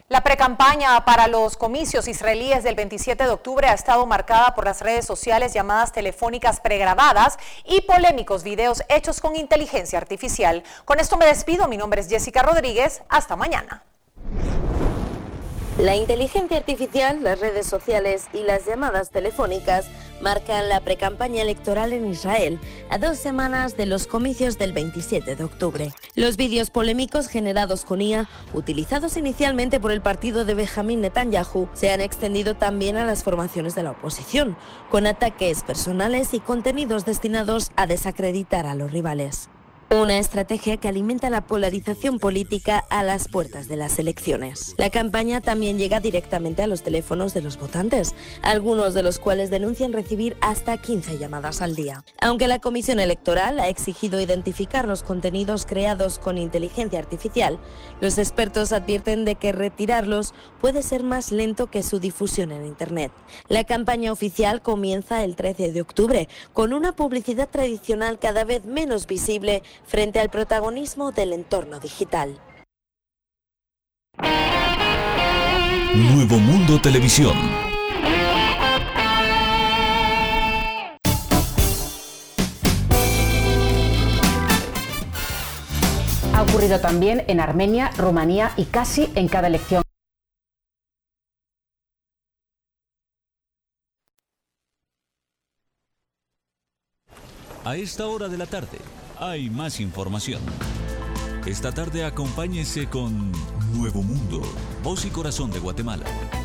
La precampaña para los comicios israelíes del 27 de octubre ha estado marcada por las redes sociales, llamadas telefónicas pregrabadas y polémicos videos hechos con inteligencia artificial. Con esto me despido, mi nombre es Jessica Rodríguez, hasta mañana. La inteligencia artificial, las redes sociales y las llamadas telefónicas marcan la precampaña electoral en Israel, a 2 semanas de los comicios del 27 de octubre. Los vídeos polémicos generados con IA, utilizados inicialmente por el partido de Benjamin Netanyahu, se han extendido también a las formaciones de la oposición, con ataques personales y contenidos destinados a desacreditar a los rivales. Una estrategia que alimenta la polarización política a las puertas de las elecciones. La campaña también llega directamente a los teléfonos de los votantes, algunos de los cuales denuncian recibir hasta 15 llamadas al día. Aunque la Comisión Electoral ha exigido identificar los contenidos creados con inteligencia artificial, los expertos advierten de que retirarlos puede ser más lento que su difusión en Internet. La campaña oficial comienza el 13 de octubre, con una publicidad tradicional cada vez menos visible frente al protagonismo del entorno digital. Nuevo Mundo Televisión. Ha ocurrido también en Armenia, Rumanía y casi en cada elección. A esta hora de la tarde hay más información. Esta tarde acompáñese con Nuevo Mundo, voz y corazón de Guatemala.